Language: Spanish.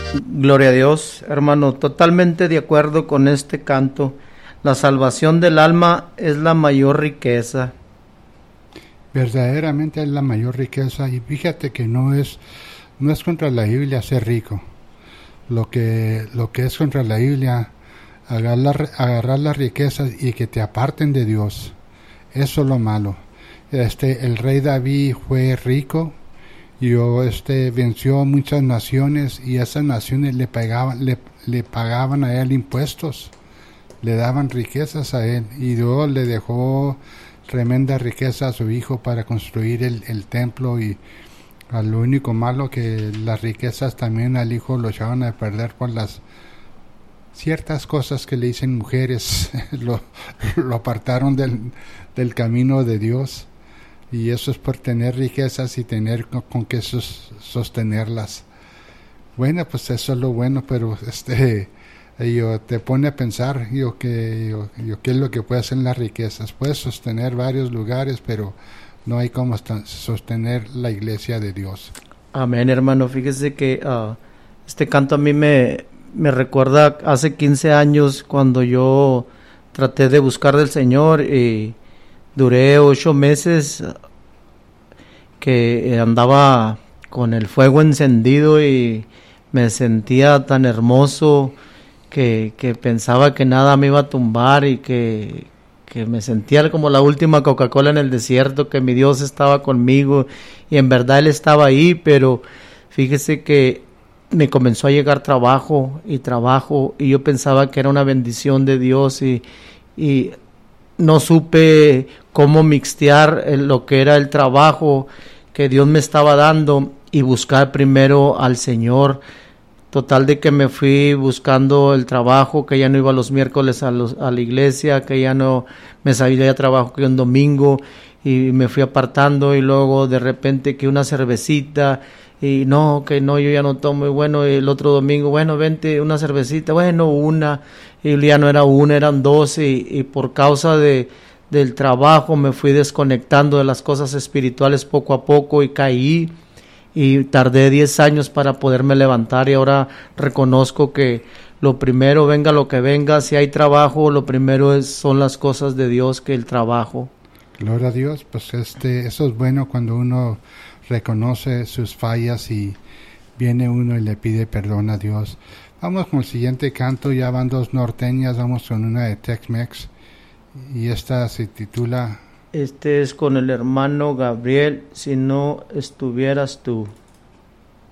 Gloria a Dios, hermano, totalmente de acuerdo con este canto. La salvación del alma es la mayor riqueza. Verdaderamente es la mayor riqueza, y fíjate que no es contra la Biblia ser rico. Lo que es contra la Biblia, agarrar las riquezas y que te aparten de Dios. Eso es lo malo. El rey David fue rico y venció muchas naciones, y esas naciones le pagaban a él impuestos, le daban riquezas a él, y Dios le dejó tremenda riqueza a su hijo para construir el templo. Y a lo único malo que las riquezas también al hijo lo echaban a perder por las ciertas cosas que le dicen mujeres. lo apartaron del camino de Dios, y eso es por tener riquezas y tener con qué sostenerlas. Bueno, pues eso es lo bueno, pero te pone a pensar qué es lo que puede hacer las riquezas. Puedes sostener varios lugares, pero no hay cómo sostener la iglesia de Dios. Amén, hermano. Fíjese que este canto a mí me recuerda hace 15 años cuando yo traté de buscar del Señor, y duré 8 meses que andaba con el fuego encendido y me sentía tan hermoso que pensaba que nada me iba a tumbar, y que me sentía como la última Coca-Cola en el desierto, que mi Dios estaba conmigo, y en verdad Él estaba ahí. Pero fíjese que me comenzó a llegar trabajo, y yo pensaba que era una bendición de Dios, y no supe cómo mixtear lo que era el trabajo que Dios me estaba dando y buscar primero al Señor. Total de que me fui buscando el trabajo, que ya no iba los miércoles a la iglesia, que ya no me salía de trabajo que un domingo, y me fui apartando. Y luego de repente que una cervecita, y no, yo ya no tomo. Y bueno, el otro domingo, bueno, vente una cervecita, bueno, una, y ya no era una, eran 12, y por causa del trabajo me fui desconectando de las cosas espirituales poco a poco, y caí, y tardé 10 años para poderme levantar. Y ahora reconozco que lo primero, venga lo que venga, si hay trabajo, lo primero son las cosas de Dios que el trabajo. Gloria a Dios. Pues eso es bueno cuando uno reconoce sus fallas y viene uno y le pide perdón a Dios. Vamos con el siguiente canto. Ya van 2 norteñas, vamos con una de Tex-Mex, y esta se titula... Este es con el hermano Gabriel, Si no estuvieras tú.